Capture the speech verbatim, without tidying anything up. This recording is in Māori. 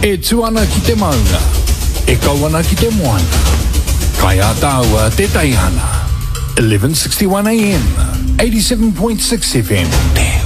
E tuana ki te maunga, e kawana ki te moana. Kai a tāua te taihana. eleven sixty-one A M, eighty-seven point six F M.